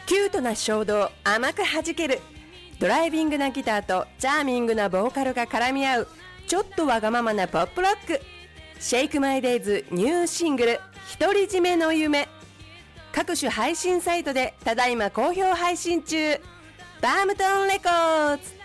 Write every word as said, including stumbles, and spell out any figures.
キュートな衝動甘く弾ける、ドライビングなギターとチャーミングなボーカルが絡み合うちょっとわがままなポップロック、シェイクマイデイズニューシングル独り占めの夢、各種配信サイトでただいま好評配信中。バームトンレコーズ。